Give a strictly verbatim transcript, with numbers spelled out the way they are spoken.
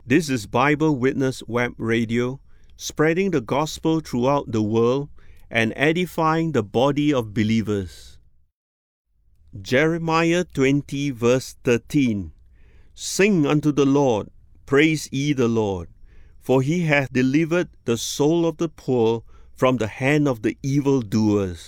This is Bible Witness Web Radio, spreading the gospel throughout the world and edifying the body of believers. Jeremiah twenty, verse thirteen. Sing unto the Lord, praise ye the Lord, for he hath delivered the soul of the poor from the hand of the evildoers.